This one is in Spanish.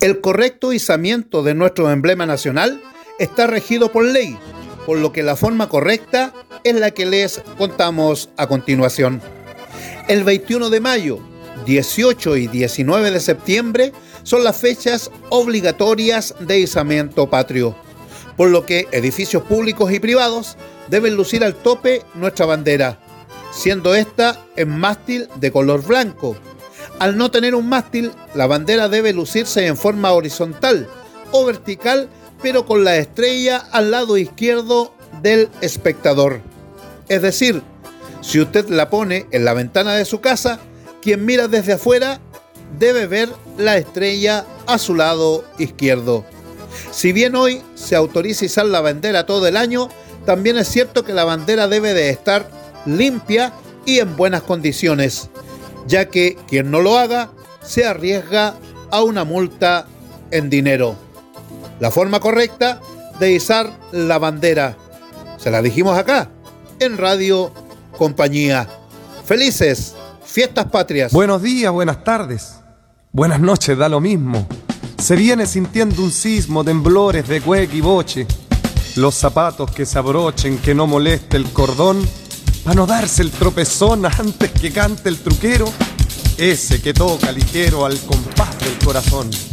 El correcto izamiento de nuestro emblema nacional está regido por ley, por lo que la forma correcta es la que les contamos a continuación. El 21 de mayo, 18 y 19 de septiembre son las fechas obligatorias de izamiento patrio, por lo que edificios públicos y privados deben lucir al tope nuestra bandera, siendo esta en mástil de color blanco. Al no tener un mástil, la bandera debe lucirse en forma horizontal o vertical, pero con la estrella al lado izquierdo del espectador. Es decir, si usted la pone en la ventana de su casa, quien mira desde afuera debe ver la estrella a su lado izquierdo. Si bien hoy se autoriza izar la bandera todo el año, también es cierto que la bandera debe de estar limpia y en buenas condiciones, ya que quien no lo haga se arriesga a una multa en dinero. La forma correcta de izar la bandera, se la dijimos acá, en Radio Compañía. ¡Felices Fiestas Patrias! Buenos días, buenas tardes, buenas noches, da lo mismo. Se viene sintiendo un sismo, temblores de cueca y boche. Los zapatos que se abrochen, que no moleste el cordón, pa' no darse el tropezón antes que cante el truquero, ese que toca ligero al compás del corazón.